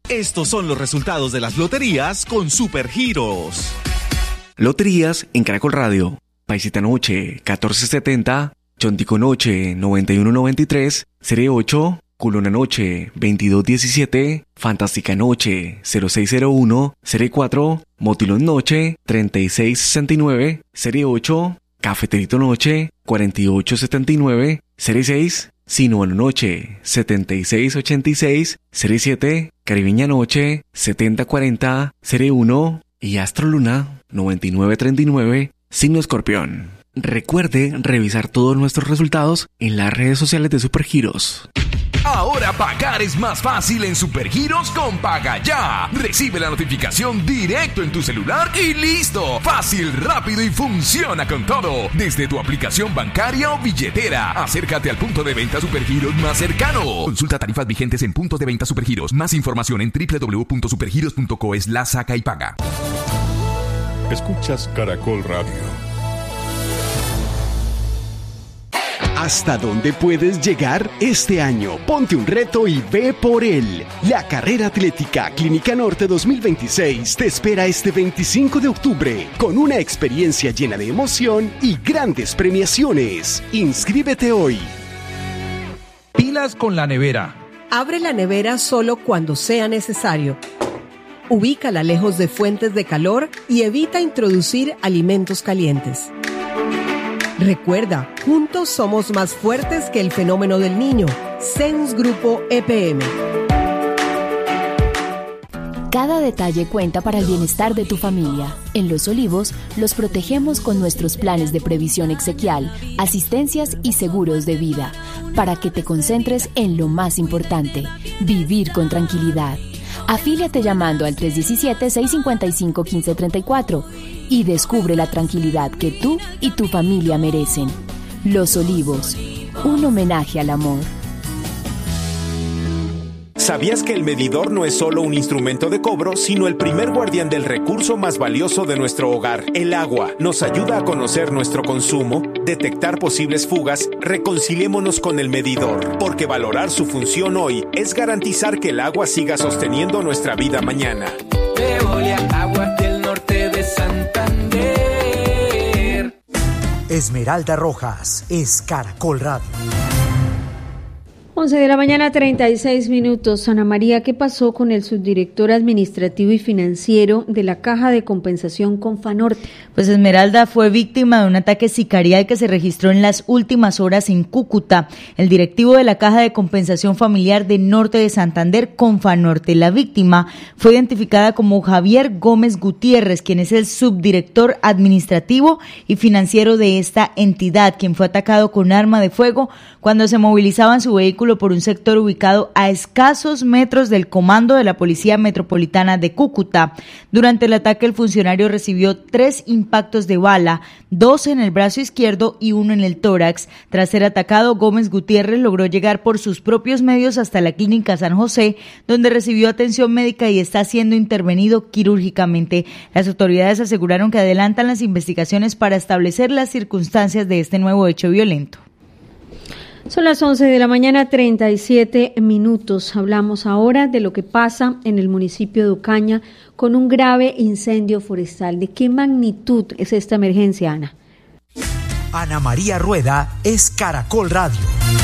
Estos son los resultados de las loterías con Supergiros. Loterías en Caracol Radio. Paisita Noche, 1470. Chontico Noche, 9193. Serie 8. Culona Noche, 2217. Fantástica Noche, 0601. Serie 4. Motilón Noche, 3669. Serie 8. Cafeterito Noche, 4879. Serie 6. Sinuano Noche, 7686. Serie 7. Caribeña Noche, 7040. Serie 1. Y Astro Luna, 9939. Signo Escorpión. Recuerde revisar todos nuestros resultados en las redes sociales de Supergiros. Ahora pagar es más fácil en Supergiros con Paga Ya. Recibe la notificación directo en tu celular y listo. Fácil, rápido y funciona con todo. Desde tu aplicación bancaria o billetera. Acércate al punto de venta Supergiros más cercano. Consulta tarifas vigentes en puntos de venta Supergiros. Más información en www.supergiros.co/saca y paga. Escuchas Caracol Radio. ¿Hasta dónde puedes llegar este año? Ponte un reto y ve por él. La carrera atlética Clínica Norte 2026 te espera este 25 de octubre con una experiencia llena de emoción y grandes premiaciones. Inscríbete hoy. Pilas con la nevera. Abre la nevera solo cuando sea necesario. Ubícala lejos de fuentes de calor y evita introducir alimentos calientes. Recuerda, juntos somos más fuertes que el fenómeno del niño. CENS Grupo EPM. Cada detalle cuenta para el bienestar de tu familia. En Los Olivos, los protegemos con nuestros planes de previsión exequial, asistencias y seguros de vida, para que te concentres en lo más importante, vivir con tranquilidad. Afíliate llamando al 317-655-1534 y descubre la tranquilidad que tú y tu familia merecen. Los Olivos, un homenaje al amor. ¿Sabías que el medidor no es solo un instrumento de cobro, sino el primer guardián del recurso más valioso de nuestro hogar, el agua? Nos ayuda a conocer nuestro consumo, detectar posibles fugas. Reconciliémonos con el medidor, porque valorar su función hoy es garantizar que el agua siga sosteniendo nuestra vida mañana. Veolia, aguas del norte de Santander. Esmeralda Rojas es Caracol Radio. 11 de la mañana, 36 minutos. Ana María, ¿qué pasó con el subdirector administrativo y financiero de la Caja de Compensación Confanorte? Pues Esmeralda fue víctima de un ataque sicarial que se registró en las últimas horas en Cúcuta. El directivo de la Caja de Compensación Familiar de Norte de Santander, Confanorte. La víctima fue identificada como Javier Gómez Gutiérrez, quien es el subdirector administrativo y financiero de esta entidad, quien fue atacado con arma de fuego cuando se movilizaba en su vehículo por un sector ubicado a escasos metros del comando de la Policía Metropolitana de Cúcuta. Durante el ataque, el funcionario recibió 3 impactos de bala, 2 en el brazo izquierdo y 1 en el tórax. Tras ser atacado, Gómez Gutiérrez logró llegar por sus propios medios hasta la Clínica San José, donde recibió atención médica y está siendo intervenido quirúrgicamente. Las autoridades aseguraron que adelantan las investigaciones para establecer las circunstancias de este nuevo hecho violento. Son las 11 de la mañana, 37 minutos. Hablamos ahora de lo que pasa en el municipio de Ocaña con un grave incendio forestal. ¿De qué magnitud es esta emergencia, Ana? Ana María Rueda es Caracol Radio.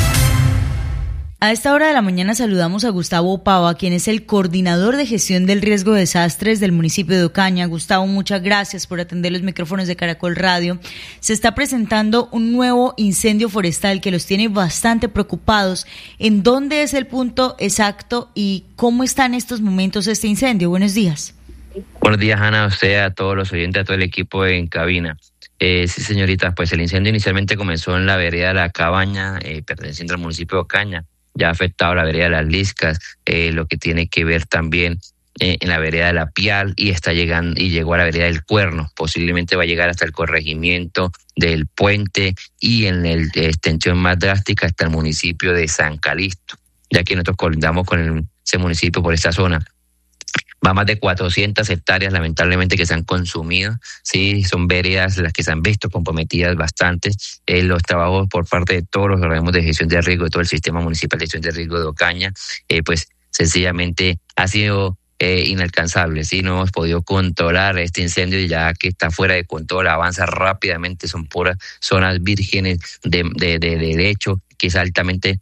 A esta hora de la mañana saludamos a Gustavo Pava, quien es el coordinador de gestión del riesgo de desastres del municipio de Ocaña. Gustavo, muchas gracias por atender los micrófonos de Caracol Radio. Se está presentando un nuevo incendio forestal que los tiene bastante preocupados. ¿En dónde es el punto exacto y cómo está en estos momentos este incendio? Buenos días. Buenos días, Ana, a usted, a todos los oyentes, a todo el equipo en cabina. Sí, señorita, pues el incendio inicialmente comenzó en la vereda de La Cabaña, perteneciente al municipio de Ocaña. Ya ha afectado la vereda de Las Liscas, lo que tiene que ver también en la vereda de La Pial y está llegando y llegó a la vereda del Cuerno. Posiblemente va a llegar hasta el corregimiento del Puente y en la extensión más drástica hasta el municipio de San Calixto, ya que nosotros colindamos con ese municipio por esta zona. Va más de 400 hectáreas, lamentablemente, que se han consumido. Sí, son veredas las que se han visto comprometidas bastante. Los trabajos por parte de todos los organismos de gestión de riesgo, de todo el sistema municipal de gestión de riesgo de Ocaña, pues sencillamente ha sido inalcanzable, ¿sí? No hemos podido controlar este incendio, ya que está fuera de control, avanza rápidamente, son puras zonas vírgenes de lecho, que es altamente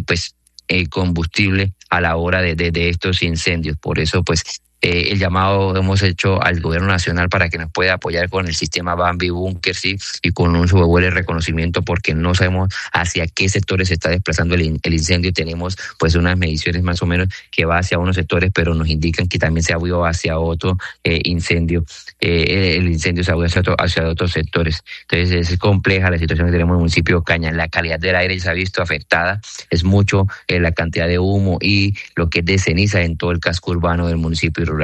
combustible a la hora de estos incendios. Por eso pues el llamado hemos hecho al gobierno nacional para que nos pueda apoyar con el sistema Bambi Bunker, ¿sí? Y con un sobrevuelo de reconocimiento, porque no sabemos hacia qué sectores se está desplazando el incendio. Tenemos pues unas mediciones más o menos que va hacia unos sectores, pero nos indican que también se ha ido hacia otro incendio. El incendio se ha ido hacia otros sectores. Entonces es compleja la situación que tenemos en el municipio de Ocaña. La calidad del aire se ha visto afectada, es mucho la cantidad de humo y lo que es de ceniza en todo el casco urbano del municipio rural.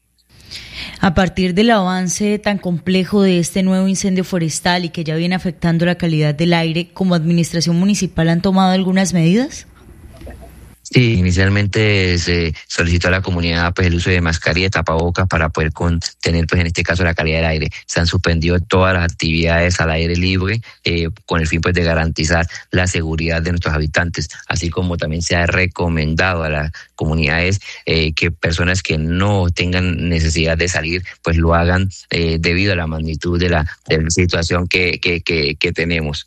A partir del avance tan complejo de este nuevo incendio forestal y que ya viene afectando la calidad del aire, ¿como administración municipal han tomado algunas medidas? Sí, inicialmente se solicitó a la comunidad pues el uso de mascarilla y tapabocas para poder contener pues en este caso la calidad del aire. Se han suspendido todas las actividades al aire libre con el fin pues de garantizar la seguridad de nuestros habitantes, así como también se ha recomendado a las comunidades que personas que no tengan necesidad de salir pues lo hagan debido a la magnitud de la situación que tenemos.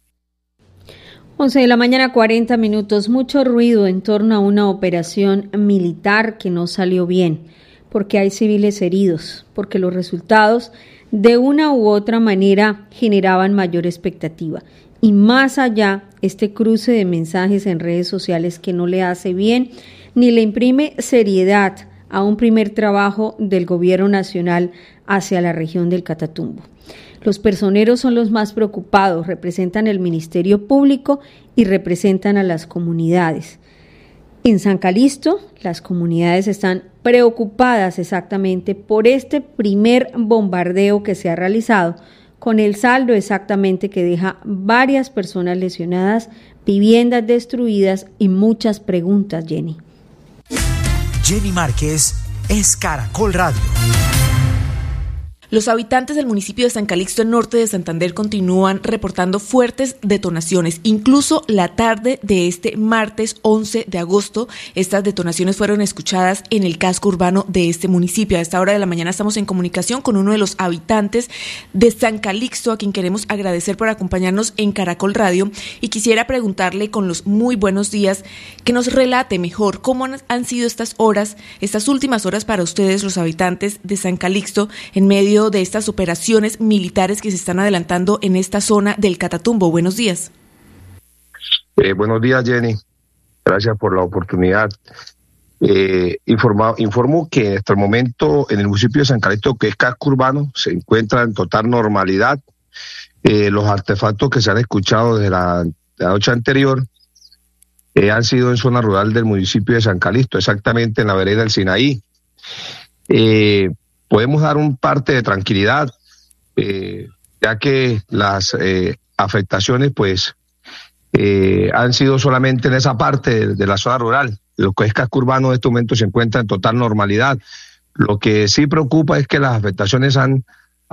11 de la mañana, 40 minutos. Mucho ruido en torno a una operación militar que no salió bien, porque hay civiles heridos, porque los resultados de una u otra manera generaban mayor expectativa. Y más allá, este cruce de mensajes en redes sociales que no le hace bien ni le imprime seriedad a un primer trabajo del gobierno nacional hacia la región del Catatumbo. Los personeros son los más preocupados, representan el Ministerio Público y representan a las comunidades. En San Calixto, las comunidades están preocupadas exactamente por este primer bombardeo que se ha realizado, con el saldo exactamente que deja varias personas lesionadas, viviendas destruidas y muchas preguntas, Jenny. Jenny Márquez es Caracol Radio. Los habitantes del municipio de San Calixto, en norte de Santander, continúan reportando fuertes detonaciones. Incluso la tarde de este martes 11 de agosto, estas detonaciones fueron escuchadas en el casco urbano de este municipio. A esta hora de la mañana estamos en comunicación con uno de los habitantes de San Calixto, a quien queremos agradecer por acompañarnos en Caracol Radio. Y quisiera preguntarle, con los muy buenos días, que nos relate mejor cómo han sido estas últimas horas para ustedes, los habitantes de San Calixto, en medio de estas operaciones militares que se están adelantando en esta zona del Catatumbo. Buenos días. Buenos días, Jenny. Gracias por la oportunidad. Informo que hasta el momento en el municipio de San Calixto, que es casco urbano, se encuentra en total normalidad. Los artefactos que se han escuchado desde la noche anterior han sido en zona rural del municipio de San Calixto, exactamente en la vereda del Sinaí. Podemos dar un parte de tranquilidad, ya que las afectaciones pues han sido solamente en esa parte de la zona rural. Lo que es casco urbano en este momento se encuentra en total normalidad. Lo que sí preocupa es que las afectaciones han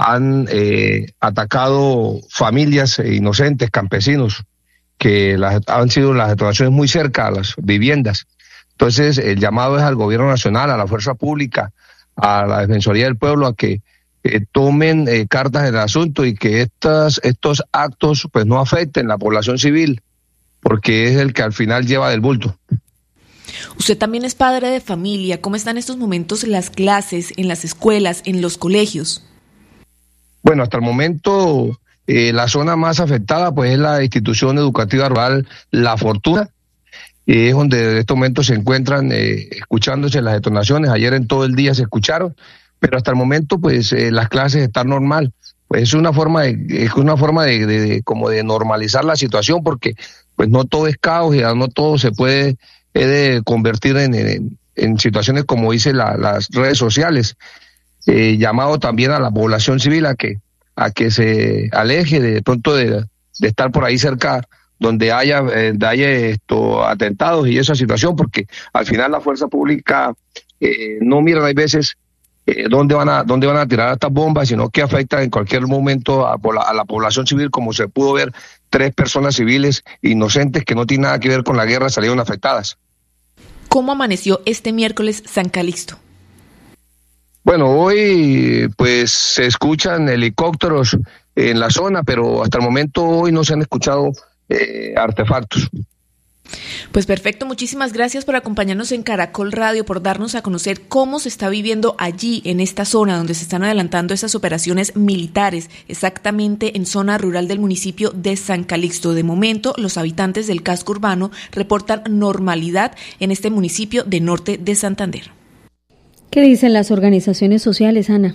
atacado familias inocentes, campesinos, que han sido las detonaciones muy cerca a las viviendas. Entonces el llamado es al gobierno nacional, a la fuerza pública, a la Defensoría del Pueblo, a que tomen cartas en el asunto y que estos actos pues no afecten la población civil, porque es el que al final lleva del bulto. Usted también es padre de familia. ¿Cómo están estos momentos las clases en las escuelas, en los colegios? Bueno, hasta el momento la zona más afectada pues es la institución educativa rural La Fortuna, es donde en estos momentos se encuentran escuchándose las detonaciones. Ayer en todo el día se escucharon, pero hasta el momento pues las clases están normal. Pues es una forma de como de normalizar la situación, porque pues no todo es caos y no todo se puede convertir en situaciones como dice las redes sociales. Llamado también a la población civil a que se aleje de pronto de estar por ahí cerca donde haya atentados y esa situación, porque al final la fuerza pública no miran, hay veces dónde van a tirar estas bombas, sino que afectan en cualquier momento a la población civil, como se pudo ver, 3 personas civiles inocentes que no tienen nada que ver con la guerra salieron afectadas. ¿Cómo amaneció este miércoles San Calixto? Bueno, hoy pues se escuchan helicópteros en la zona, pero hasta el momento hoy no se han escuchado artefactos. Pues perfecto, muchísimas gracias por acompañarnos en Caracol Radio, por darnos a conocer cómo se está viviendo allí, en esta zona donde se están adelantando esas operaciones militares, exactamente en zona rural del municipio de San Calixto. De momento, los habitantes del casco urbano reportan normalidad en este municipio de Norte de Santander. ¿Qué dicen las organizaciones sociales, Ana?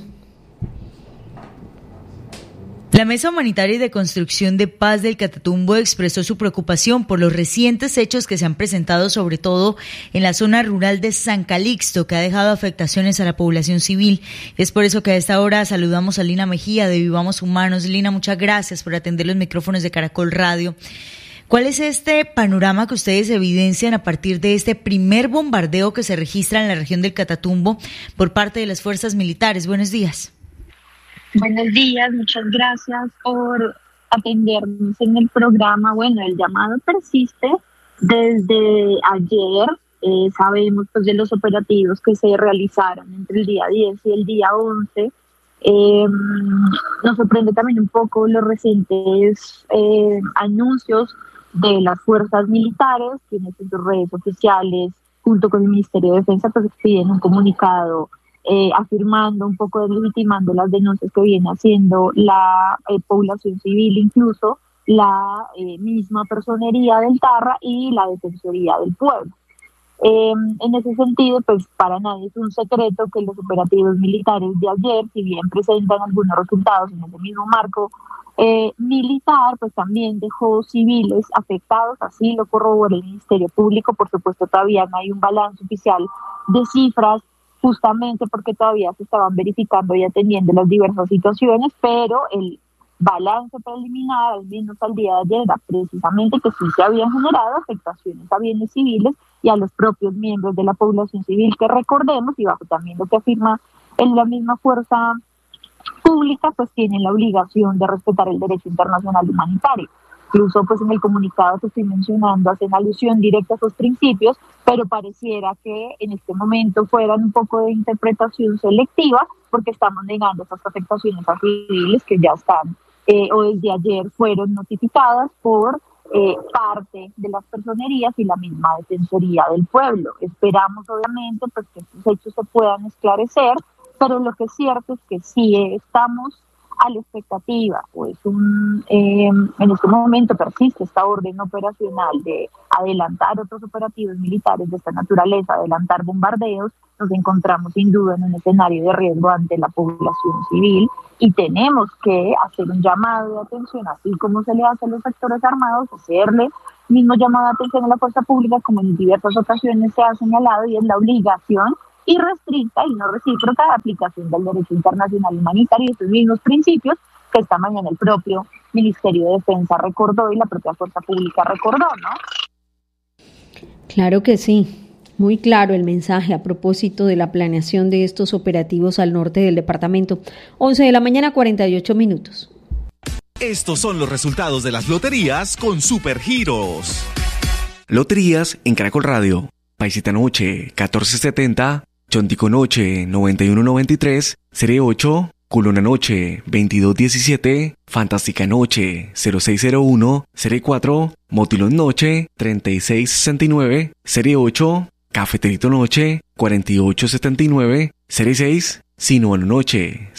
La Mesa Humanitaria y de Construcción de Paz del Catatumbo expresó su preocupación por los recientes hechos que se han presentado, sobre todo en la zona rural de San Calixto, que ha dejado afectaciones a la población civil. Es por eso que a esta hora saludamos a Lina Mejía de Vivamos Humanos. Lina, muchas gracias por atender los micrófonos de Caracol Radio. ¿Cuál es este panorama que ustedes evidencian a partir de este primer bombardeo que se registra en la región del Catatumbo por parte de las fuerzas militares? Buenos días. Buenos días, muchas gracias por atendernos en el programa. Bueno, el llamado persiste desde ayer. Sabemos pues de los operativos que se realizaron entre el día 10 y el día 11. Nos sorprende también un poco los recientes anuncios de las fuerzas militares, quienes en sus redes oficiales, junto con el Ministerio de Defensa, pues piden un comunicado afirmando, un poco deslegitimando las denuncias que viene haciendo la población civil, incluso la misma personería del Tarra y la Defensoría del Pueblo. En ese sentido, pues para nadie es un secreto que los operativos militares de ayer, si bien presentan algunos resultados en ese mismo marco militar, pues también dejó civiles afectados, así lo corrobora el Ministerio Público. Por supuesto, todavía no hay un balance oficial de cifras, justamente porque todavía se estaban verificando y atendiendo las diversas situaciones, pero el balance preliminar, al menos al día de ayer, era precisamente que sí se habían generado afectaciones a bienes civiles y a los propios miembros de la población civil, que recordemos, y bajo también lo que afirma en la misma fuerza pública, pues tienen la obligación de respetar el derecho internacional humanitario. Incluso pues en el comunicado que estoy mencionando hacen alusión directa a esos principios, pero pareciera que en este momento fueran un poco de interpretación selectiva, porque estamos negando esas afectaciones a civiles que ya están o desde ayer fueron notificadas por parte de las personerías y la misma Defensoría del Pueblo. Esperamos obviamente pues que estos hechos se puedan esclarecer, pero lo que es cierto es que sí estamos a la expectativa, pues en este momento persiste esta orden operacional de adelantar otros operativos militares de esta naturaleza, adelantar bombardeos. Nos encontramos sin duda en un escenario de riesgo ante la población civil y tenemos que hacer un llamado de atención, así como se le hace a los sectores armados, hacerle mismo llamado de atención a la fuerza pública, como en diversas ocasiones se ha señalado, y es la obligación irrestricta y no recíproca de aplicación del derecho internacional humanitario y estos mismos principios que esta mañana el propio Ministerio de Defensa recordó y la propia fuerza pública recordó, ¿no? Claro que sí, muy claro el mensaje a propósito de la planeación de estos operativos al norte del departamento. 11 de la mañana, 48 minutos. Estos son los resultados de las loterías con Supergiros. Loterías en Caracol Radio. Paisita Noche 1470, Chontico Noche 9193, Serie 8, Culona Noche 2217, Fantástica Noche 0601, Serie 4, Motilón Noche 3669, Serie 8, Cafeterito Noche 4879, Serie 6, Sinuano Noche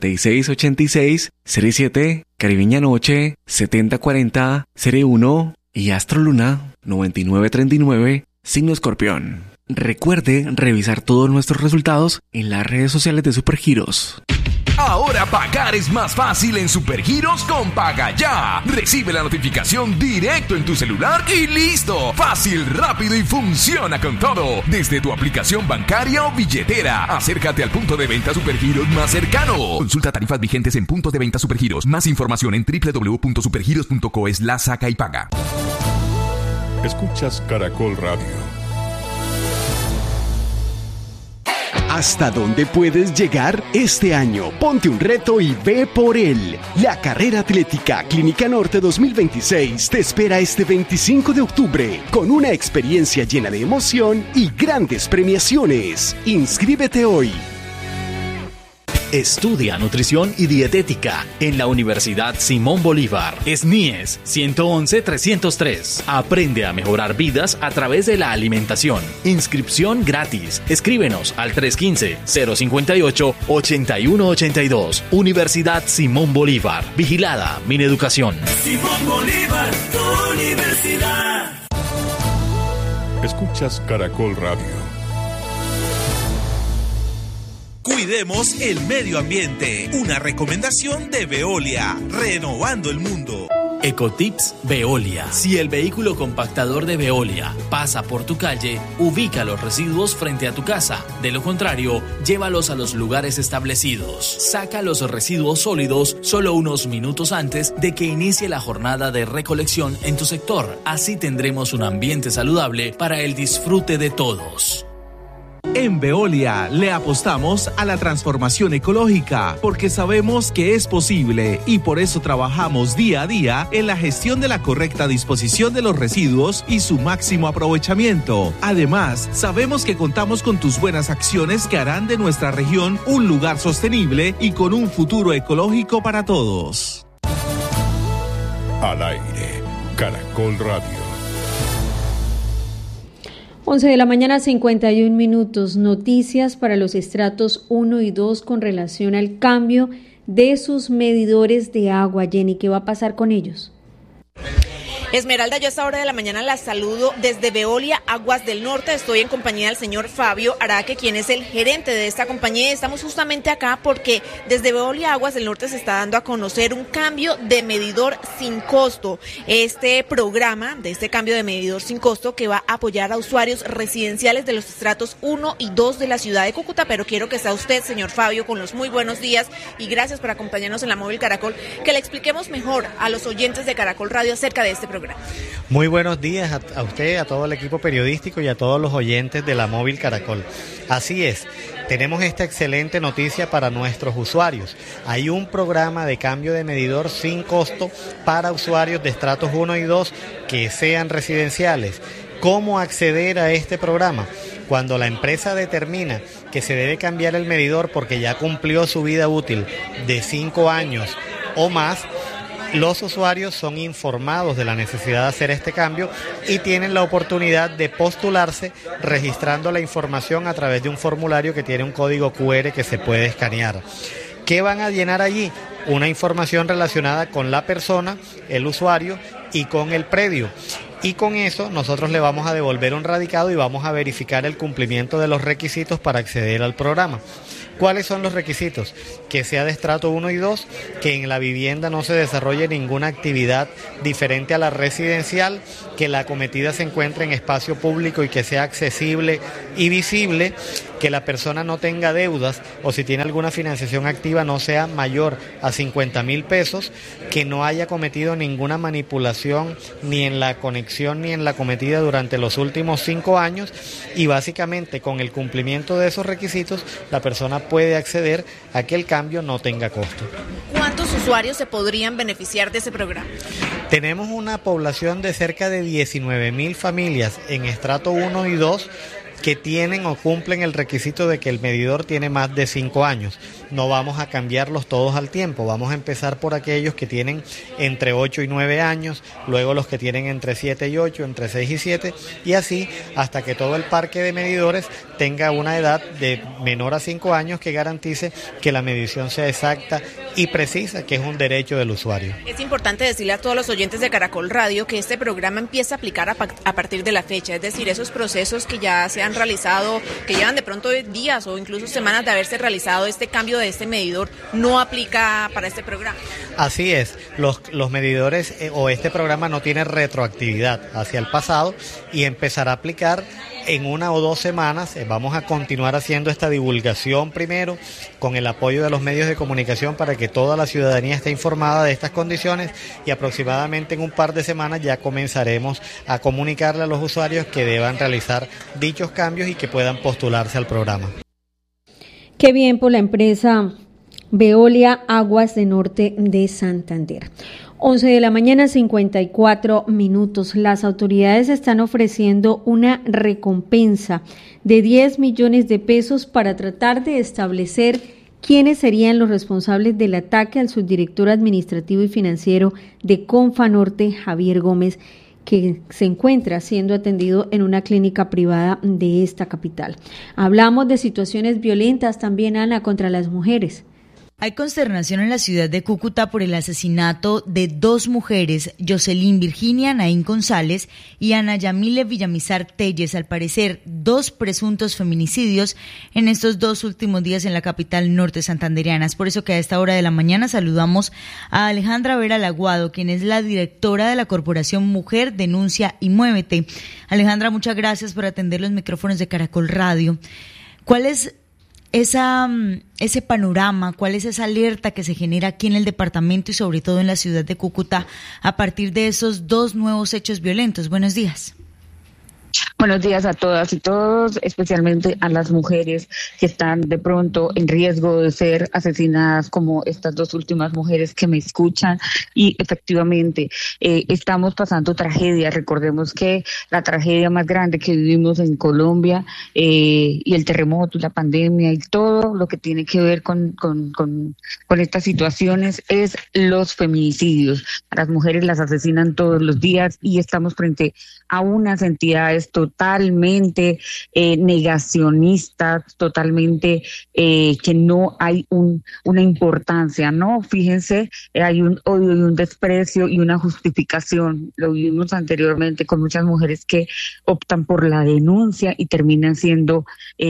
7686, Serie 7, Caribeña Noche 7040, Serie 1 y Astro Luna 9939, Signo Escorpión. Recuerde revisar todos nuestros resultados en las redes sociales de Supergiros. Ahora pagar es más fácil en Supergiros con Paga Ya. Recibe la notificación directo en tu celular y listo. Fácil, rápido y funciona con todo. Desde tu aplicación bancaria o billetera. Acércate al punto de venta Supergiros más cercano. Consulta tarifas vigentes en puntos de venta Supergiros. Más información en www.supergiros.co/saca y paga. Escuchas Caracol Radio. ¿Hasta dónde puedes llegar? Este año, ponte un reto y ve por él. La Carrera Atlética Clínica Norte 2026 te espera este 25 de octubre con una experiencia llena de emoción y grandes premiaciones. Inscríbete hoy. Estudia nutrición y dietética en la Universidad Simón Bolívar. SNIES 111-303. Aprende a mejorar vidas a través de la alimentación. Inscripción gratis. Escríbenos al 315-058-8182. Universidad Simón Bolívar. Vigilada Mineducación. Simón Bolívar, tu universidad. Escuchas Caracol Radio. Cuidemos el medio ambiente. Una recomendación de Veolia, renovando el mundo. Ecotips Veolia. Si el vehículo compactador de Veolia pasa por tu calle, ubica los residuos frente a tu casa. De lo contrario, llévalos a los lugares establecidos. Saca los residuos sólidos solo unos minutos antes de que inicie la jornada de recolección en tu sector. Así tendremos un ambiente saludable para el disfrute de todos. En Veolia le apostamos a la transformación ecológica porque sabemos que es posible y por eso trabajamos día a día en la gestión de la correcta disposición de los residuos y su máximo aprovechamiento. Además, sabemos que contamos con tus buenas acciones que harán de nuestra región un lugar sostenible y con un futuro ecológico para todos. Al aire, Caracol Radio. 11 de la mañana, 51 minutos. Noticias para los estratos 1 y 2 con relación al cambio de sus medidores de agua. Jenny, ¿qué va a pasar con ellos? Esmeralda, yo a esta hora de la mañana la saludo desde Veolia Aguas del Norte. Estoy en compañía del señor Fabio Araque, quien es el gerente de esta compañía. Estamos justamente acá porque desde Veolia Aguas del Norte se está dando a conocer un cambio de medidor sin costo. Este programa de este cambio de medidor sin costo que va a apoyar a usuarios residenciales de los estratos 1 y 2 de la ciudad de Cúcuta. Pero quiero que sea usted, señor Fabio, con los muy buenos días y gracias por acompañarnos en la Móvil Caracol, que le expliquemos mejor a los oyentes de Caracol Radio acerca de este programa. Muy buenos días a usted, a todo el equipo periodístico y a todos los oyentes de la Móvil Caracol. Así es, tenemos esta excelente noticia para nuestros usuarios. Hay un programa de cambio de medidor sin costo para usuarios de estratos 1 y 2 que sean residenciales. ¿Cómo acceder a este programa? Cuando la empresa determina que se debe cambiar el medidor porque ya cumplió su vida útil de 5 años o más, los usuarios son informados de la necesidad de hacer este cambio y tienen la oportunidad de postularse registrando la información a través de un formulario que tiene un código QR que se puede escanear. ¿Qué van a llenar allí? Una información relacionada con la persona, el usuario y con el predio. Y con eso nosotros le vamos a devolver un radicado y vamos a verificar el cumplimiento de los requisitos para acceder al programa. ¿Cuáles son los requisitos? Que sea de estrato 1 y 2, que en la vivienda no se desarrolle ninguna actividad diferente a la residencial, que la acometida se encuentre en espacio público y que sea accesible y visible, que la persona no tenga deudas o si tiene alguna financiación activa no sea mayor a 50,000 pesos, que no haya cometido ninguna manipulación ni en la conexión ni en la acometida durante los últimos 5 años y básicamente con el cumplimiento de esos requisitos la persona puede acceder a que el cambio no tenga costo. ¿Cuántos usuarios se podrían beneficiar de ese programa? Tenemos una población de cerca de 19,000 familias en estrato 1 y 2 que tienen o cumplen el requisito de que el medidor tiene más de 5 años. No vamos a cambiarlos todos al tiempo, vamos a empezar por aquellos que tienen entre 8 y 9 años, luego los que tienen entre 7 y 8, entre 6 y 7, y así hasta que todo el parque de medidores tenga una edad de menor a 5 años que garantice que la medición sea exacta y precisa, que es un derecho del usuario. Es importante decirle a todos los oyentes de Caracol Radio que este programa empieza a aplicar a partir de la fecha, es decir, esos procesos que ya se han realizado, que llevan de pronto días o incluso semanas de haberse realizado este cambio de este medidor, no aplica para este programa. Así es, los medidores o este programa no tiene retroactividad hacia el pasado y empezará a aplicar en 1 o 2 semanas. Vamos a continuar haciendo esta divulgación primero con el apoyo de los medios de comunicación para que toda la ciudadanía esté informada de estas condiciones y aproximadamente en un par de semanas ya comenzaremos a comunicarle a los usuarios que deban realizar dichos cambios y que puedan postularse al programa. Qué bien por la empresa Veolia Aguas de Norte de Santander. 11 de la mañana, 54 minutos. Las autoridades están ofreciendo una recompensa de 10 millones de pesos para tratar de establecer quiénes serían los responsables del ataque al subdirector administrativo y financiero de Confanorte, Javier Gómez, que se encuentra siendo atendido en una clínica privada de esta capital. Hablamos de situaciones violentas también, Ana, contra las mujeres. Hay consternación en la ciudad de Cúcuta por el asesinato de dos mujeres, Jocelyn Virginia Naín González y Ana Yamile Villamizar Telles, al parecer 2 presuntos feminicidios en estos 2 últimos días en la capital norte santandereana. Es por eso que a esta hora de la mañana saludamos a Alejandra Vera Laguado, quien es la directora de la Corporación Mujer, Denuncia y Muévete. Alejandra, muchas gracias por atender los micrófonos de Caracol Radio. ¿Cuál es ese panorama, cuál es esa alerta que se genera aquí en el departamento y sobre todo en la ciudad de Cúcuta a partir de esos 2 nuevos hechos violentos? Buenos días. Buenos días a todas y todos, especialmente a las mujeres que están de pronto en riesgo de ser asesinadas, como estas 2 últimas mujeres que me escuchan. Y efectivamente, estamos pasando tragedia. Recordemos que la tragedia más grande que vivimos en Colombia y el terremoto y la pandemia y todo lo que tiene que ver con estas situaciones es los feminicidios. A las mujeres las asesinan todos los días y estamos frente a unas entidades totalmente negacionistas, totalmente que no hay una importancia, ¿no? Fíjense, hay un odio y un desprecio y una justificación. Lo vimos anteriormente con muchas mujeres que optan por la denuncia y terminan siendo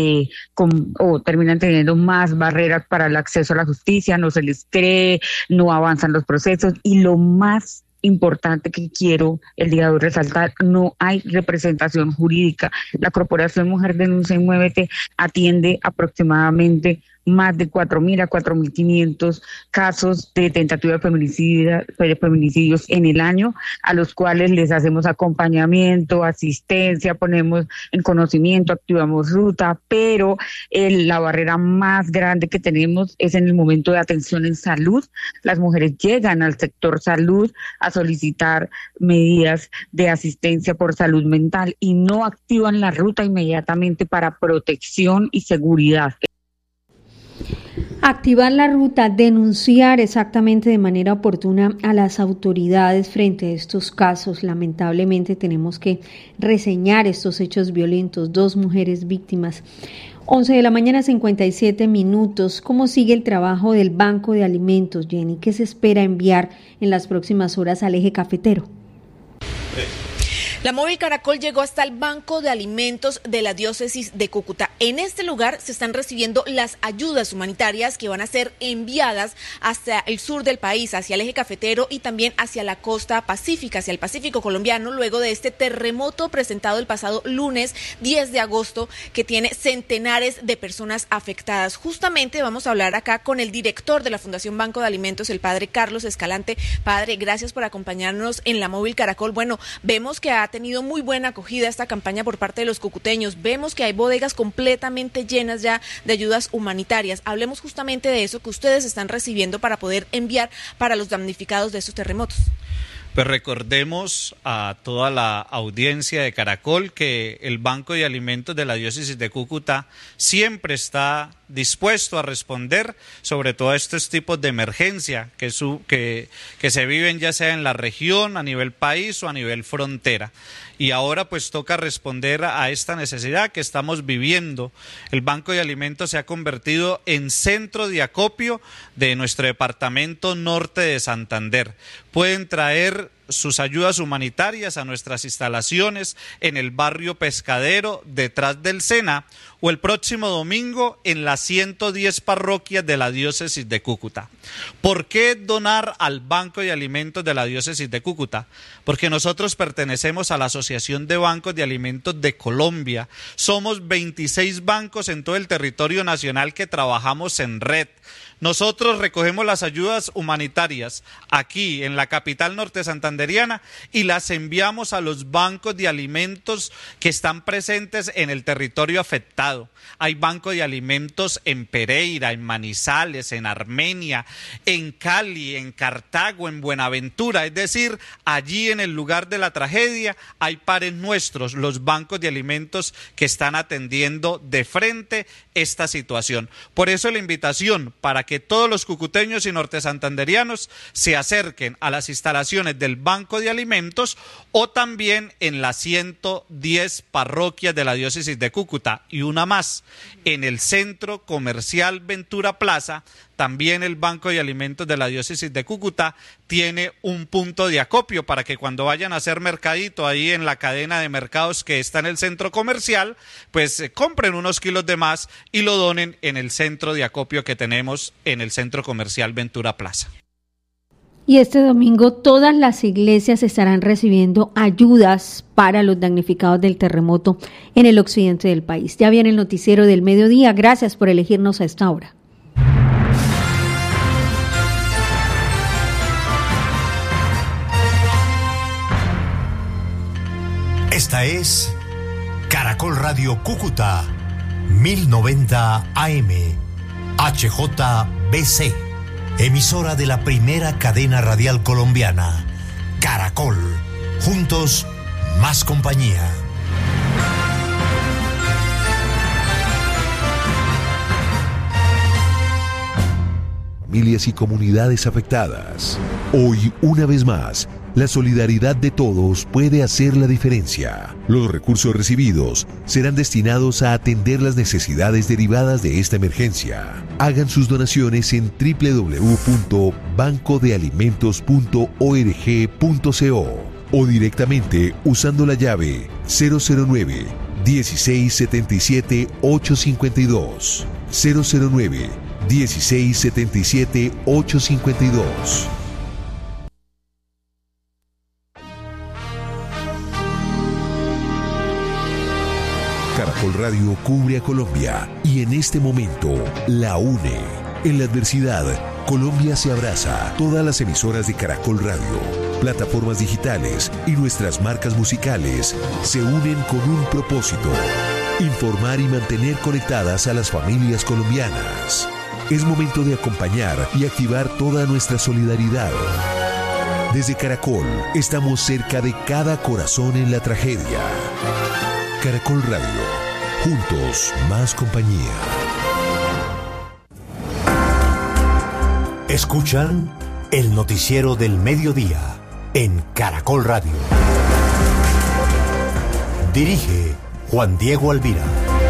terminan teniendo más barreras para el acceso a la justicia, no se les cree, no avanzan los procesos y lo más importante que quiero el día de hoy resaltar, no hay representación jurídica. La Corporación Mujer Denuncia y Muévete atiende aproximadamente más de 4.000 a 4.500 casos de tentativa de feminicidios en el año, a los cuales les hacemos acompañamiento, asistencia, ponemos en conocimiento, activamos ruta, pero la barrera más grande que tenemos es en el momento de atención en salud. Las mujeres llegan al sector salud a solicitar medidas de asistencia por salud mental y no activan la ruta inmediatamente para protección y seguridad. Activar la ruta, denunciar exactamente de manera oportuna a las autoridades frente a estos casos. Lamentablemente tenemos que reseñar estos hechos violentos, 2 mujeres víctimas. 11 de la mañana, 57 minutos. ¿Cómo sigue el trabajo del Banco de Alimentos, Jenny? ¿Qué se espera enviar en las próximas horas al eje cafetero? La móvil Caracol llegó hasta el Banco de Alimentos de la Diócesis de Cúcuta. En este lugar se están recibiendo las ayudas humanitarias que van a ser enviadas hacia el sur del país, hacia el eje cafetero y también hacia la costa pacífica, hacia el Pacífico colombiano, luego de este terremoto presentado el pasado lunes 10 de agosto que tiene centenares de personas afectadas. Justamente vamos a hablar acá con el director de la Fundación Banco de Alimentos, el padre Carlos Escalante. Padre, gracias por acompañarnos en la móvil Caracol. Bueno, vemos que ha tenido muy buena acogida esta campaña por parte de los cucuteños. Vemos que hay bodegas completamente llenas ya de ayudas humanitarias. Hablemos justamente de eso que ustedes están recibiendo para poder enviar para los damnificados de estos terremotos. Pues recordemos a toda la audiencia de Caracol que el Banco de Alimentos de la Diócesis de Cúcuta siempre está dispuesto a responder sobre todo estos tipos de emergencia que se viven ya sea en la región, a nivel país o a nivel frontera. Y ahora pues toca responder a esta necesidad que estamos viviendo. El Banco de Alimentos se ha convertido en centro de acopio de nuestro departamento norte de Santander. Pueden traer sus ayudas humanitarias a nuestras instalaciones en el barrio Pescadero, detrás del SENA, o el próximo domingo en las 110 parroquias de la Diócesis de Cúcuta. ¿Por qué donar al Banco de Alimentos de la Diócesis de Cúcuta? Porque nosotros pertenecemos a la Asociación de Bancos de Alimentos de Colombia. Somos 26 bancos en todo el territorio nacional que trabajamos en red. Nosotros recogemos las ayudas humanitarias aquí en la capital norte santanderiana y las enviamos a los bancos de alimentos que están presentes en el territorio afectado. Envigado, hay banco de alimentos en Pereira, en Manizales, en Armenia, en Cali, en Cartago, en Buenaventura. Es decir, allí en el lugar de la tragedia hay pares nuestros, los bancos de alimentos que están atendiendo de frente esta situación. Por eso la invitación para que todos los cucuteños y nortesantanderianos se acerquen a las instalaciones del Banco de Alimentos o también en las 110 parroquias de la diócesis de Cúcuta y una más en el Centro Comercial Ventura Plaza. También el Banco de Alimentos de la diócesis de Cúcuta tiene un punto de acopio para que cuando vayan a hacer mercadito ahí en la cadena de mercados que está en el centro comercial, pues compren unos kilos de más y lo donen en el centro de acopio que tenemos en el Centro Comercial Ventura Plaza. Y este domingo todas las iglesias estarán recibiendo ayudas para los damnificados del terremoto en el occidente del país. Ya viene el noticiero del mediodía. Gracias por elegirnos a esta hora. Esta es Caracol Radio Cúcuta, 1090 AM, HJBC, emisora de la primera cadena radial colombiana. Caracol, juntos, más compañía. Familias y comunidades afectadas. Hoy, una vez más, la solidaridad de todos puede hacer la diferencia. Los recursos recibidos serán destinados a atender las necesidades derivadas de esta emergencia. Hagan sus donaciones en www.bancodealimentos.org.co o directamente usando la llave 009 1677 852 009 1677 852. Caracol Radio cubre a Colombia y en este momento la une. En la adversidad, Colombia se abraza. Todas las emisoras de Caracol Radio, plataformas digitales y nuestras marcas musicales se unen con un propósito: informar y mantener conectadas a las familias colombianas. Es momento de acompañar y activar toda nuestra solidaridad. Desde Caracol, estamos cerca de cada corazón en la tragedia. Caracol Radio, juntos, más compañía. Escuchan el noticiero del mediodía en Caracol Radio. Dirige Juan Diego Alvira.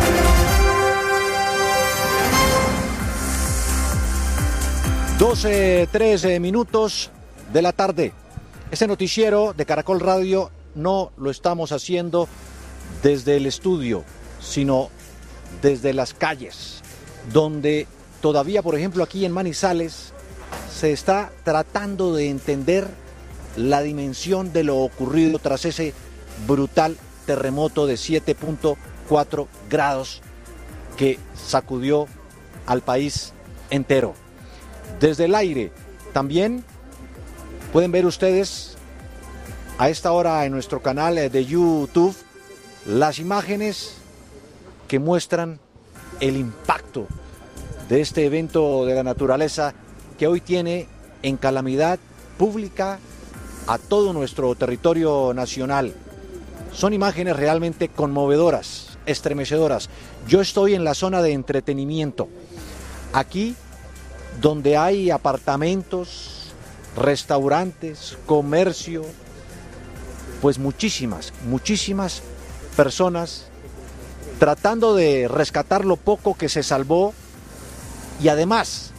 12:13 minutos de la tarde. Este noticiero de Caracol Radio no lo estamos haciendo desde el estudio, sino desde las calles, donde todavía, por ejemplo, aquí en Manizales, se está tratando de entender la dimensión de lo ocurrido tras ese brutal terremoto de 7.4 grados que sacudió al país entero. Desde el aire también pueden ver ustedes a esta hora en nuestro canal de YouTube las imágenes que muestran el impacto de este evento de la naturaleza que hoy tiene en calamidad pública a todo nuestro territorio nacional. Son imágenes realmente conmovedoras, estremecedoras. Yo estoy en la zona de entretenimiento, aquí donde hay apartamentos, restaurantes, comercio, pues muchísimas personas tratando de rescatar lo poco que se salvó y además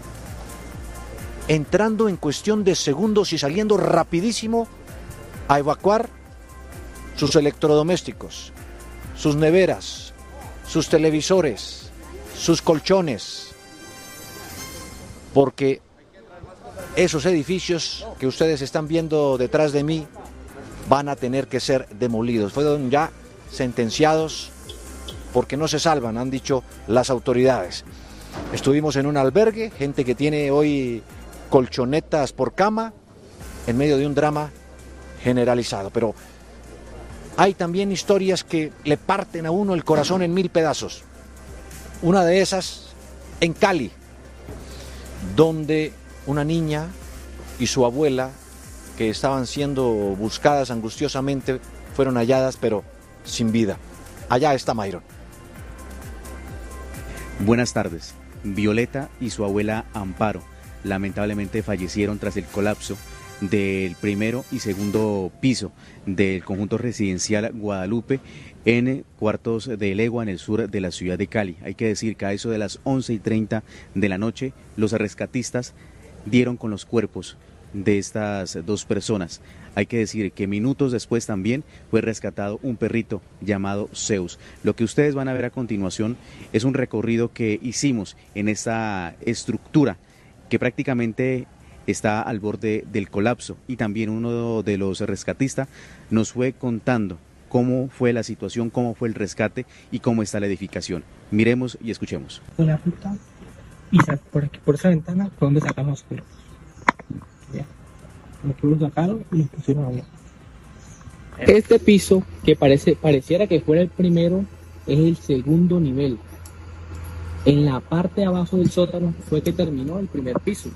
entrando en cuestión de segundos y saliendo rapidísimo a evacuar sus electrodomésticos, sus neveras, sus televisores, sus colchones, porque esos edificios que ustedes están viendo detrás de mí van a tener que ser demolidos. Fueron ya sentenciados porque no se salvan, han dicho las autoridades. Estuvimos en un albergue, gente que tiene hoy colchonetas por cama, en medio de un drama generalizado. Pero hay también historias que le parten a uno el corazón en 1000 pedazos. Una de esas en Cali, donde una niña y su abuela, que estaban siendo buscadas angustiosamente, fueron halladas pero sin vida. Allá está Mayron. Buenas tardes. Violeta y su abuela Amparo lamentablemente fallecieron tras el colapso del primero y segundo piso del conjunto residencial Guadalupe en Cuartos de Legua, en el sur de la ciudad de Cali. Hay que decir que a eso de las 11:30 de la noche, los rescatistas dieron con los cuerpos de estas dos personas. Hay que decir que minutos después también fue rescatado un perrito llamado Zeus. Lo que ustedes van a ver a continuación es un recorrido que hicimos en esta estructura que prácticamente está al borde del colapso, y también uno de los rescatistas nos fue contando cómo fue la situación, cómo fue el rescate y cómo está la edificación. Miremos y escuchemos. La ruta y por aquí, por esa ventana fue donde sacamos los cuerpos. Los cuerpos sacaron y los pusieron allá. Este piso, que pareciera que fuera el primero, es el segundo nivel. En la parte de abajo del sótano fue que terminó el primer piso.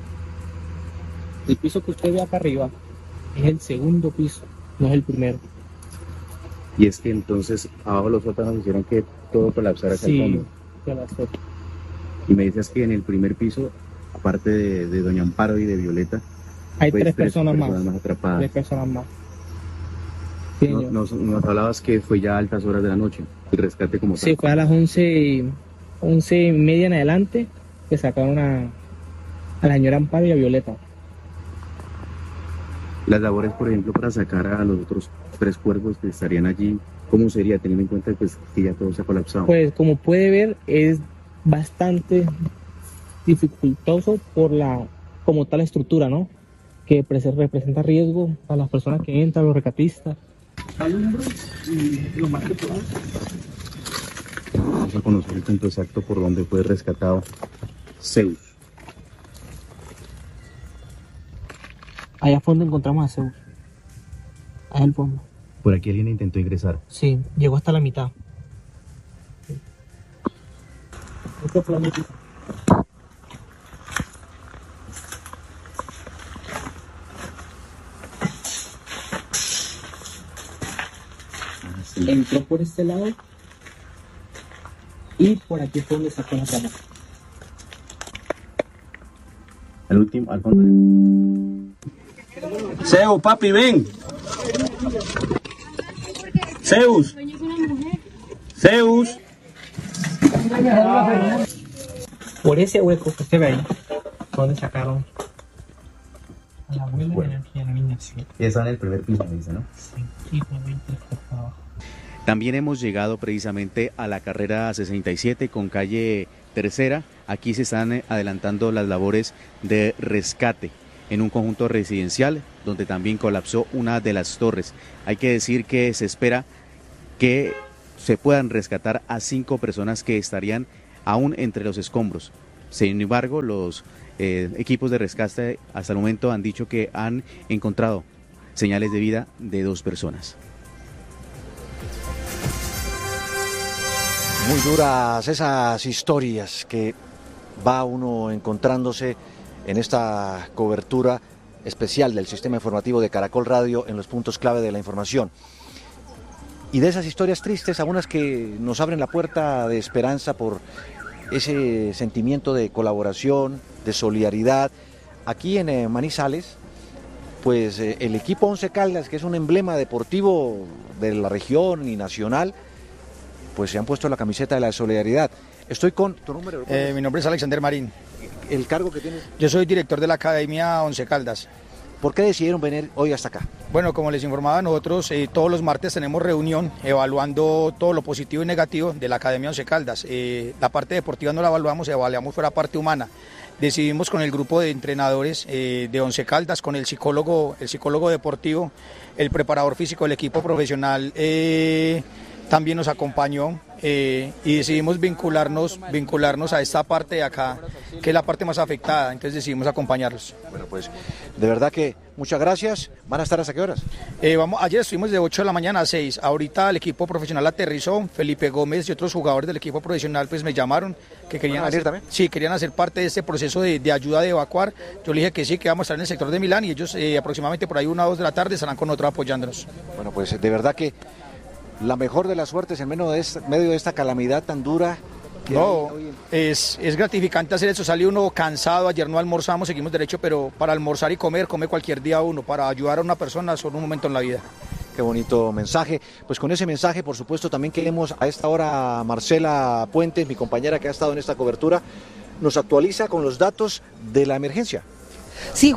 El piso que usted ve acá arriba es el segundo piso, no es el primero. Y es que entonces abajo los sótanos hicieron que todo colapsara hacia el fondo. Colapsó. Y me dices que en el primer piso, aparte de doña Amparo y de Violeta, hay tres personas más atrapadas. 3 personas más. Sí, nos hablabas que fue ya a altas horas de la noche, el rescate como tal. Sí, fue a las 11:30 en adelante que sacaron a la señora Amparo y a Violeta. Las labores, por ejemplo, para sacar a los otros 3 cuerpos que estarían allí, ¿cómo sería, teniendo en cuenta pues, que ya todo se ha colapsado? Pues como puede ver, es bastante dificultoso por como tal estructura, ¿no? Que representa riesgo a las personas que entran, los rescatistas. Alumbro y lo más que podamos. Vamos a conocer el punto exacto por donde fue rescatado Zeus. Allá al fondo encontramos a Zeus. Allá al fondo. ¿Por aquí alguien intentó ingresar? Sí, llegó hasta la mitad. Este fue la mitad. Entró por este lado y por aquí fue donde sacó la cama. Al último, al fondo. Zeus, papi, ven. Zeus. Zeus. Por ese hueco que usted ve ahí, donde sacaron a la abuela y a la niña. Sí. Y está en el primer piso, me dice, ¿no? Sí, por abajo. También hemos llegado precisamente a la carrera 67 con calle Tercera. Aquí se están adelantando las labores de rescate en un conjunto residencial donde también colapsó una de las torres. Hay que decir que se espera que se puedan rescatar a 5 personas que estarían aún entre los escombros. Sin embargo, los equipos de rescate hasta el momento han dicho que han encontrado señales de vida de 2 personas. Muy duras esas historias que va uno encontrándose en esta cobertura especial del sistema informativo de Caracol Radio en los puntos clave de la información. Y de esas historias tristes, algunas que nos abren la puerta de esperanza por ese sentimiento de colaboración, de solidaridad. Aquí en Manizales, pues el equipo Once Caldas, que es un emblema deportivo de la región y nacional, pues se han puesto la camiseta de la solidaridad. Estoy con tu número. Mi nombre es Alexander Marín. ¿El cargo que tienes? Yo soy director de la Academia Once Caldas. ¿Por qué decidieron venir hoy hasta acá? Bueno, como les informaba, nosotros todos los martes tenemos reunión evaluando todo lo positivo y negativo de la Academia Once Caldas. La parte deportiva no la evaluamos fue la parte humana. Decidimos con el grupo de entrenadores de Once Caldas, con el psicólogo deportivo, el preparador físico del equipo profesional también nos acompañó y decidimos vincularnos a esta parte de acá, que es la parte más afectada, entonces decidimos acompañarlos. Bueno, pues de verdad que muchas gracias. ¿Van a estar hasta qué horas? Ayer estuvimos de 8 de la mañana a 6, ahorita el equipo profesional aterrizó, Felipe Gómez y otros jugadores del equipo profesional pues me llamaron, que querían hacer, también. Sí, querían hacer parte de este proceso de ayuda de evacuar. Yo le dije que sí, que vamos a estar en el sector de Milán y ellos aproximadamente por ahí 1 o 2 de la tarde estarán con nosotros apoyándonos. Bueno, pues de verdad que la mejor de las suertes en medio de esta calamidad tan dura. No, es gratificante hacer eso, sale uno cansado, ayer no almorzamos, seguimos derecho, pero para almorzar y comer, come cualquier día uno, para ayudar a una persona solo un momento en la vida. Qué bonito mensaje. Pues con ese mensaje, por supuesto, también queremos a esta hora Marcela Puentes, mi compañera que ha estado en esta cobertura, nos actualiza con los datos de la emergencia. Sí,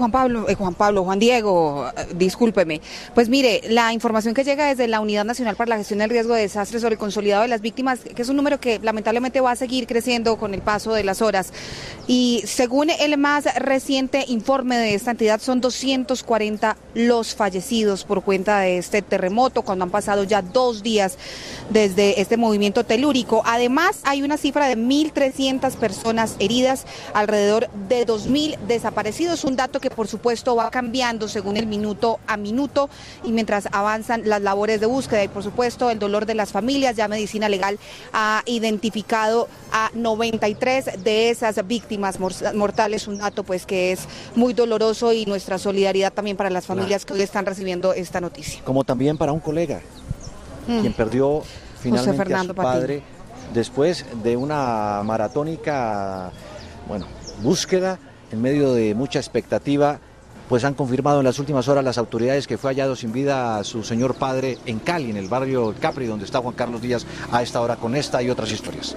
Juan Diego, discúlpeme. Pues mire, la información que llega desde la Unidad Nacional para la Gestión del Riesgo de Desastres sobre el consolidado de las víctimas, que es un número que lamentablemente va a seguir creciendo con el paso de las horas. Y según el más reciente informe de esta entidad, son 240 los fallecidos por cuenta de este terremoto, cuando han pasado ya 2 días desde este movimiento telúrico. Además, hay una cifra de 1.300 personas heridas, alrededor de 2.000 desaparecidos. Un dato que por supuesto va cambiando según el minuto a minuto y mientras avanzan las labores de búsqueda y por supuesto el dolor de las familias. Ya Medicina Legal ha identificado a 93 de esas víctimas mortales, un dato pues que es muy doloroso y nuestra solidaridad también para las familias que hoy están recibiendo esta noticia. Como también para un colega quien perdió finalmente a su padre después de una maratónica búsqueda. En medio de mucha expectativa, pues han confirmado en las últimas horas las autoridades que fue hallado sin vida a su señor padre en Cali, en el barrio Capri, donde está Juan Carlos Díaz a esta hora con esta y otras historias.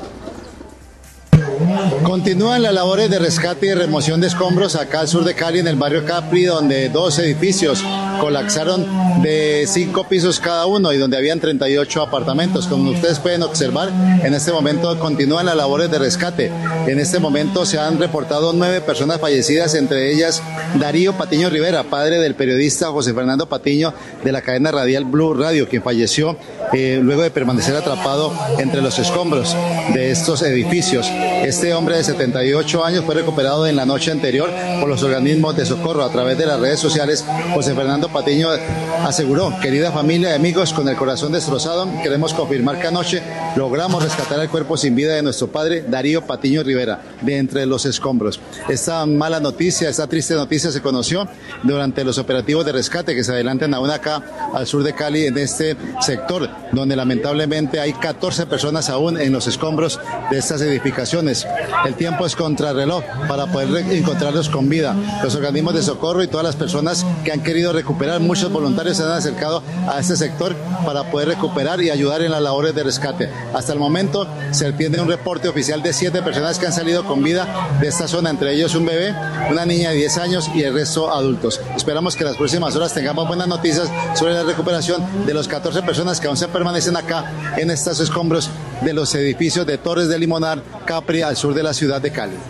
Continúan las labores de rescate y remoción de escombros acá al sur de Cali, en el barrio Capri, donde 2 edificios colapsaron de 5 pisos cada uno y donde habían 38 apartamentos. Como ustedes pueden observar, en este momento continúan las labores de rescate. En este momento se han reportado 9 personas fallecidas, entre ellas Darío Patiño Rivera, padre del periodista José Fernando Patiño de la cadena radial Blue Radio, quien falleció luego de permanecer atrapado entre los escombros de estos edificios. Este hombre de 78 años fue recuperado en la noche anterior por los organismos de socorro. A través de las redes sociales, José Fernando Patiño aseguró: querida familia y amigos, con el corazón destrozado, queremos confirmar que anoche logramos rescatar el cuerpo sin vida de nuestro padre Darío Patiño Rivera de entre los escombros. Esta mala noticia, esta triste noticia se conoció durante los operativos de rescate que se adelantan aún acá al sur de Cali, en este sector donde lamentablemente hay 14 personas aún en los escombros de estas edificaciones. El tiempo es contrarreloj para poder encontrarlos con vida. Los organismos de socorro y todas las personas que han querido recuperar, muchos voluntarios se han acercado a este sector para poder recuperar y ayudar en las labores de rescate. Hasta el momento se tiene un reporte oficial de 7 personas que han salido con vida de esta zona, entre ellos un bebé, una niña de 10 años y el resto adultos. Esperamos que en las próximas horas tengamos buenas noticias sobre la recuperación de los 14 personas que aún se permanecen acá en estos escombros de los edificios de Torres de Limonar, Capri, al sur de la ciudad de Cali.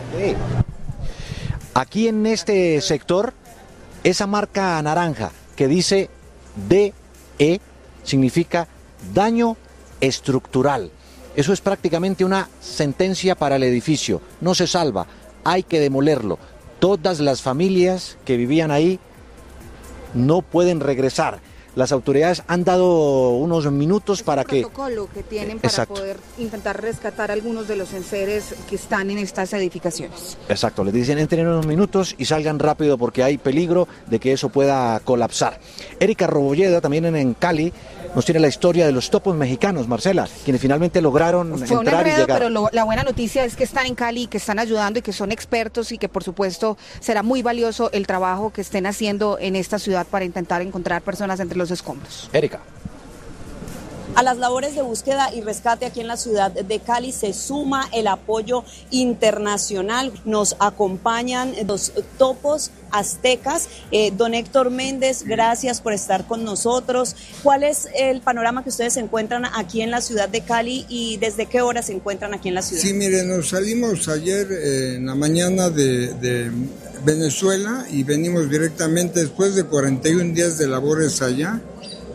Aquí en este sector, esa marca naranja que dice DE significa daño estructural. Eso es prácticamente una sentencia para el edificio. No se salva, hay que demolerlo. Todas las familias que vivían ahí no pueden regresar. Las autoridades han dado unos minutos para que... protocolo que tienen para poder intentar rescatar algunos de los enseres que están en estas edificaciones. Exacto, les dicen entren unos minutos y salgan rápido porque hay peligro de que eso pueda colapsar. Erika Robolleda, también en Cali, nos tiene la historia de los topos mexicanos, Marcela, quienes finalmente lograron entrar y llegar. Pero la buena noticia es que están en Cali, que están ayudando y que son expertos y que por supuesto será muy valioso el trabajo que estén haciendo en esta ciudad para intentar encontrar personas entre los escombros. Erika. A las labores de búsqueda y rescate aquí en la ciudad de Cali se suma el apoyo internacional. Nos acompañan los topos aztecas. Don Héctor Méndez, gracias por estar con nosotros. ¿Cuál es el panorama que ustedes encuentran aquí en la ciudad de Cali y desde qué hora se encuentran aquí en la ciudad? Sí, miren, nos salimos ayer en la mañana de Venezuela y venimos directamente después de 41 días de labores allá.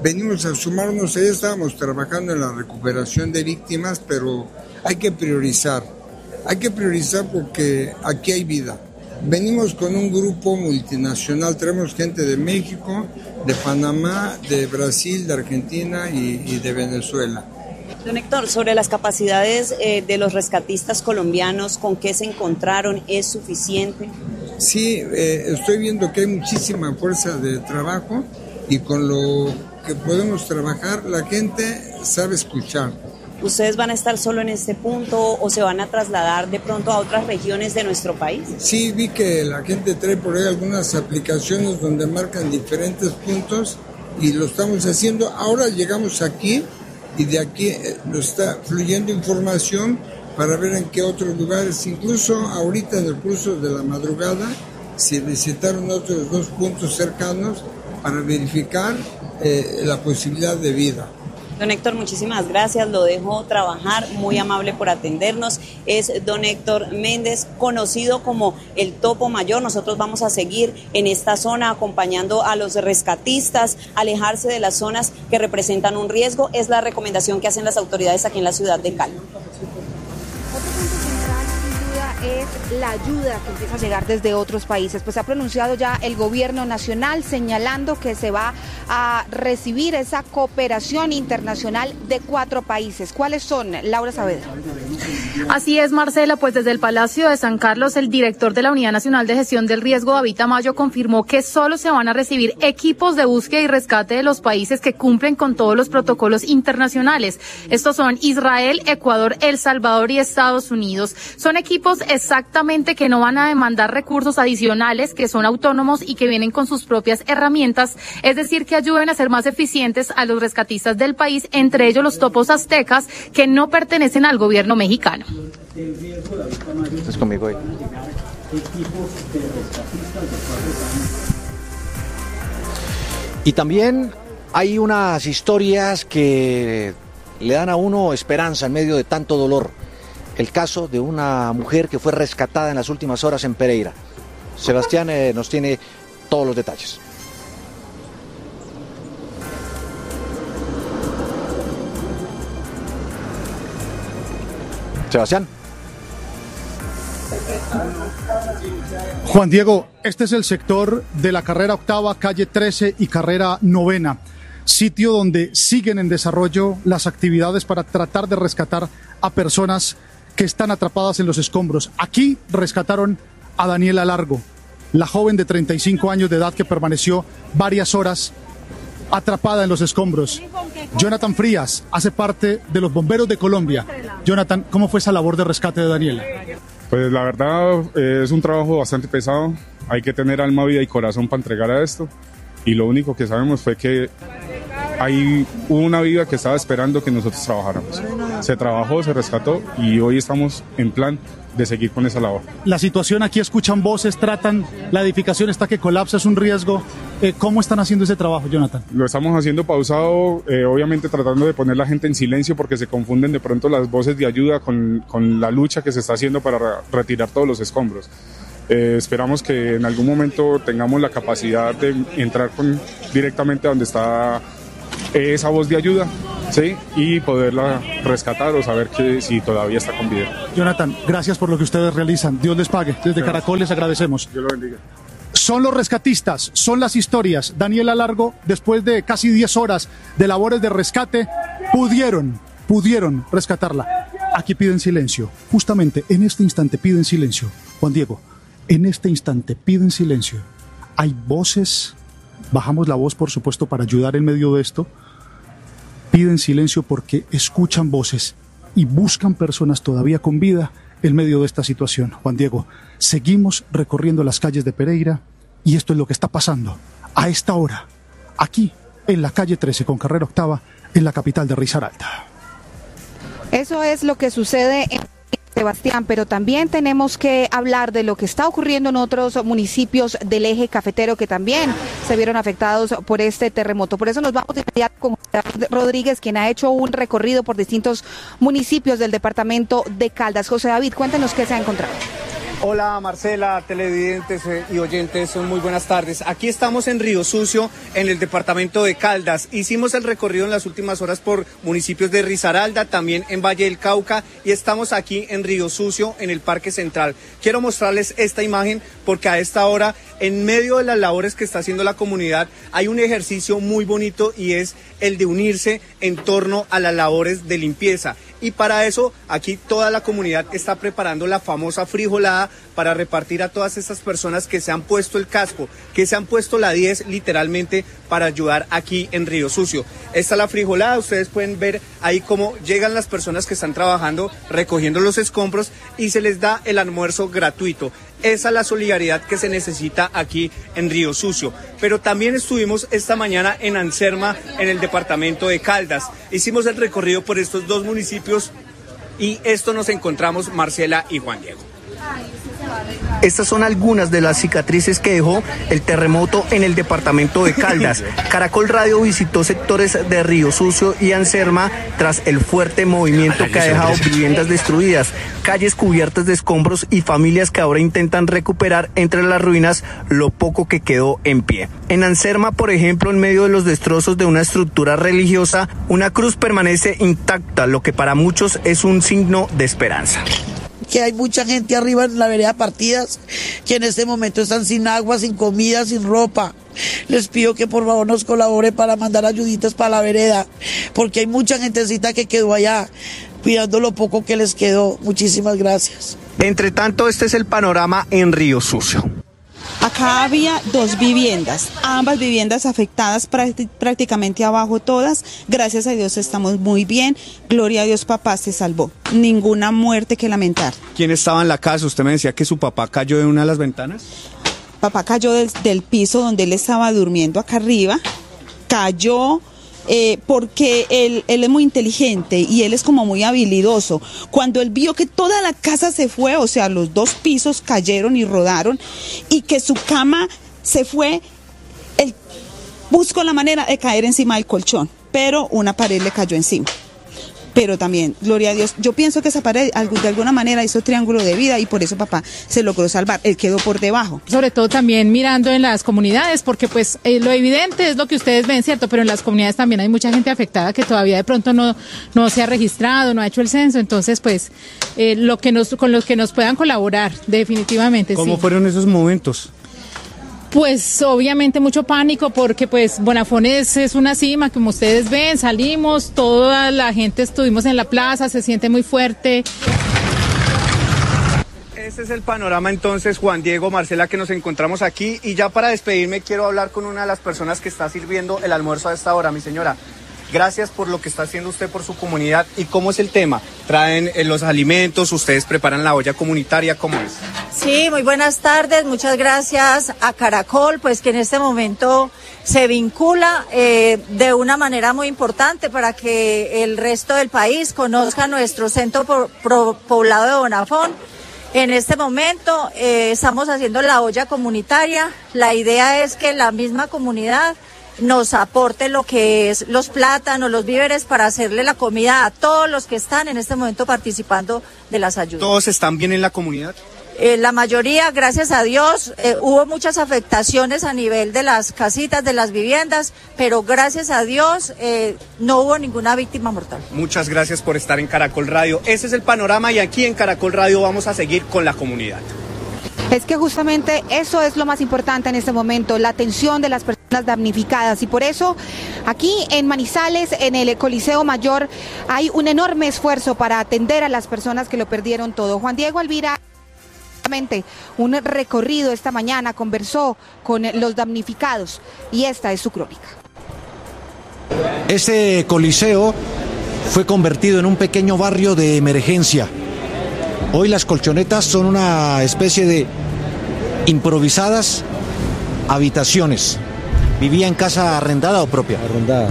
venimos a sumarnos, ya estábamos trabajando en la recuperación de víctimas, pero hay que priorizar porque aquí hay vida. Venimos con un grupo multinacional, traemos gente de México, de Panamá, de Brasil, de Argentina y de Venezuela. Don Héctor, sobre las capacidades de los rescatistas colombianos, ¿con qué se encontraron? ¿Es suficiente? Sí, estoy viendo que hay muchísima fuerza de trabajo y con lo que podemos trabajar, la gente sabe escuchar. ¿Ustedes van a estar solo en este punto o se van a trasladar de pronto a otras regiones de nuestro país? Sí, vi que la gente trae por ahí algunas aplicaciones donde marcan diferentes puntos y lo estamos haciendo. Ahora llegamos aquí y de aquí nos está fluyendo información para ver en qué otros lugares, incluso ahorita en el curso de la madrugada, se visitaron otros 2 puntos cercanos para verificar la posibilidad de vida. Don Héctor, muchísimas gracias, lo dejo trabajar, muy amable por atendernos. Es don Héctor Méndez, conocido como el Topo Mayor. Nosotros vamos a seguir en esta zona acompañando a los rescatistas, alejarse de las zonas que representan un riesgo. Es la recomendación que hacen las autoridades aquí en la ciudad de Cali. Es la ayuda que empieza a llegar desde otros países. Pues ha pronunciado ya el gobierno nacional señalando que se va a recibir esa cooperación internacional de 4 países. ¿Cuáles son? Laura Saavedra. Así es, Marcela, pues desde el Palacio de San Carlos, el director de la Unidad Nacional de Gestión del Riesgo, David Tamayo, confirmó que solo se van a recibir equipos de búsqueda y rescate de los países que cumplen con todos los protocolos internacionales. Estos son Israel, Ecuador, El Salvador y Estados Unidos. Son equipos exactamente que no van a demandar recursos adicionales, que son autónomos y que vienen con sus propias herramientas, es decir, que ayuden a ser más eficientes a los rescatistas del país, entre ellos los topos aztecas, que no pertenecen al gobierno mexicano. Estás conmigo hoy. Y también hay unas historias que le dan a uno esperanza en medio de tanto dolor. El caso de una mujer que fue rescatada en las últimas horas en Pereira. Sebastián nos tiene todos los detalles. Sebastián. Juan Diego, este es el sector de la carrera 8ª, calle 13 y carrera 9ª, sitio donde siguen en desarrollo las actividades para tratar de rescatar a personas que están atrapadas en los escombros. Aquí rescataron a Daniela Largo, la joven de 35 años de edad que permaneció varias horas atrapada en los escombros. Jonathan Frías hace parte de los bomberos de Colombia. Jonathan, ¿cómo fue esa labor de rescate de Daniela? Pues la verdad es un trabajo bastante pesado. Hay que tener alma, vida y corazón para entregar a esto. Y lo único que sabemos fue que hubo una vida que estaba esperando que nosotros trabajáramos. Se trabajó, se rescató y hoy estamos en plan de seguir con esa labor. La situación aquí, escuchan voces, tratan, la edificación está que colapsa, es un riesgo. ¿Cómo están haciendo ese trabajo, Jonathan? Lo estamos haciendo pausado, obviamente tratando de poner la gente en silencio porque se confunden de pronto las voces de ayuda con la lucha que se está haciendo para retirar todos los escombros. Esperamos que en algún momento tengamos la capacidad de entrar directamente a donde está esa voz de ayuda, ¿sí? Y poderla rescatar o saber que si todavía está con vida. Jonathan, gracias por lo que ustedes realizan. Dios les pague. Desde Caracol les agradecemos. Dios lo bendiga. Son los rescatistas, son las historias. Daniela Largo, después de casi 10 horas de labores de rescate, pudieron rescatarla. Aquí piden silencio. Justamente en este instante piden silencio. Juan Diego, en este instante piden silencio. Hay voces, bajamos la voz por supuesto para ayudar en medio de esto. Piden silencio porque escuchan voces y buscan personas todavía con vida en medio de esta situación. Juan Diego, seguimos recorriendo las calles de Pereira y esto es lo que está pasando a esta hora, aquí en la calle 13 con carrera 8ª, en la capital de Risaralda. Eso es lo que sucede en Sebastián, pero también tenemos que hablar de lo que está ocurriendo en otros municipios del eje cafetero que también se vieron afectados por este terremoto. Por eso nos vamos de inmediato con José Rodríguez, quien ha hecho un recorrido por distintos municipios del departamento de Caldas. José David, cuéntenos qué se ha encontrado. Hola Marcela, televidentes y oyentes, muy buenas tardes. Aquí estamos en Río Sucio, en el departamento de Caldas. Hicimos el recorrido en las últimas horas por municipios de Risaralda, también en Valle del Cauca, y estamos aquí en Río Sucio, en el Parque Central. Quiero mostrarles esta imagen porque a esta hora, en medio de las labores que está haciendo la comunidad, hay un ejercicio muy bonito y es el de unirse en torno a las labores de limpieza. Y para eso, aquí toda la comunidad está preparando la famosa frijolada para repartir a todas estas personas que se han puesto el casco, que se han puesto la 10 literalmente para ayudar aquí en Río Sucio. Esta es la frijolada, ustedes pueden ver ahí cómo llegan las personas que están trabajando, recogiendo los escombros y se les da el almuerzo gratuito. Esa es la solidaridad que se necesita aquí en Río Sucio. Pero también estuvimos esta mañana en Anserma, en el departamento de Caldas. Hicimos el recorrido por estos dos municipios y esto nos encontramos Marcela y Juan Diego. Estas son algunas de las cicatrices que dejó el terremoto en el departamento de Caldas. Caracol Radio visitó sectores de Río Sucio y Anserma tras el fuerte movimiento que ha dejado viviendas destruidas, calles cubiertas de escombros y familias que ahora intentan recuperar entre las ruinas lo poco que quedó en pie. En Anserma, por ejemplo, en medio de los destrozos de una estructura religiosa, una cruz permanece intacta, lo que para muchos es un signo de esperanza. Que hay mucha gente arriba en la vereda Partidas que en este momento están sin agua, sin comida, sin ropa. Les pido que por favor nos colabore para mandar ayuditas para la vereda, porque hay mucha gentecita que quedó allá cuidando lo poco que les quedó. Muchísimas gracias. Entre tanto, este es el panorama en Río Sucio. Acá había 2 viviendas, ambas viviendas afectadas prácticamente abajo todas. Gracias a Dios estamos muy bien. Gloria a Dios, papá se salvó. Ninguna muerte que lamentar. ¿Quién estaba en la casa? Usted me decía que su papá cayó de una de las ventanas. Papá cayó del piso donde él estaba durmiendo acá arriba. Cayó porque él es muy inteligente y él es como muy habilidoso. Cuando él vio que toda la casa se fue, o sea, los 2 pisos cayeron y rodaron y que su cama se fue, él buscó la manera de caer encima del colchón, pero una pared le cayó encima. Pero también, gloria a Dios, yo pienso que esa pared de alguna manera hizo triángulo de vida y por eso papá se logró salvar, él quedó por debajo. Sobre todo también mirando en las comunidades, porque pues lo evidente es lo que ustedes ven, ¿cierto? Pero en las comunidades también hay mucha gente afectada que todavía de pronto no se ha registrado, no ha hecho el censo, entonces pues con los que nos puedan colaborar, definitivamente. ¿Cómo sí. fueron esos momentos? Pues obviamente mucho pánico porque pues Bonafones es una cima, como ustedes ven, salimos, toda la gente estuvimos en la plaza, se siente muy fuerte. Este es el panorama entonces, Juan Diego, Marcela, que nos encontramos aquí y ya para despedirme quiero hablar con una de las personas que está sirviendo el almuerzo a esta hora, mi señora. Gracias por lo que está haciendo usted por su comunidad. ¿Y cómo es el tema? ¿Traen los alimentos? ¿Ustedes preparan la olla comunitaria? ¿Cómo es? Sí, muy buenas tardes. Muchas gracias a Caracol, pues que en este momento se vincula de una manera muy importante para que el resto del país conozca nuestro centro poblado de Bonafón. En este momento estamos haciendo la olla comunitaria. La idea es que la misma comunidad nos aporte lo que es los plátanos, los víveres para hacerle la comida a todos los que están en este momento participando de las ayudas. ¿Todos están bien en la comunidad? La mayoría, gracias a Dios, hubo muchas afectaciones a nivel de las casitas, de las viviendas, pero gracias a Dios no hubo ninguna víctima mortal. Muchas gracias por estar en Caracol Radio. Ese es el panorama y aquí en Caracol Radio vamos a seguir con la comunidad. Es que justamente eso es lo más importante en este momento, la atención de las personas damnificadas y por eso aquí en Manizales, en el Coliseo Mayor, hay un enorme esfuerzo para atender a las personas que lo perdieron todo. Juan Diego, Alvira, un recorrido esta mañana, conversó con los damnificados y esta es su crónica. Este coliseo fue convertido en un pequeño barrio de emergencia. Hoy las colchonetas son una especie de improvisadas habitaciones. ¿Vivía en casa arrendada o propia? Arrendada.